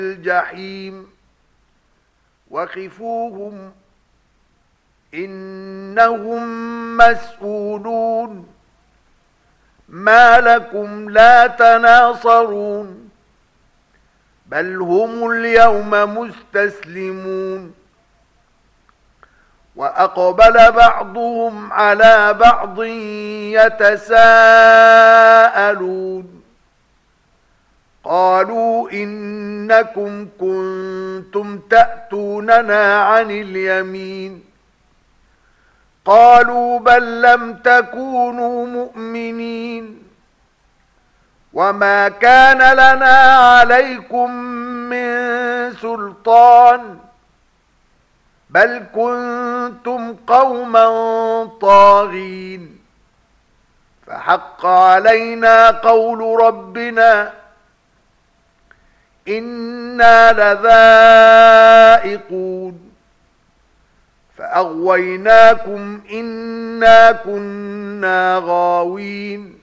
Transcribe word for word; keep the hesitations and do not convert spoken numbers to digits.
الجحيم وقفوهم إنهم مسؤولون ما لكم لا تناصرون بل هم اليوم مستسلمون وأقبل بعضهم على بعض يتساءلون قالوا إنكم كنتم تأتوننا عن اليمين قالوا بل لم تكونوا مؤمنين وما كان لنا عليكم من سلطان بل كنتم قوما طاغين فحق علينا قول ربنا إنا لذائقون فأغويناكم إنا كنا غاوين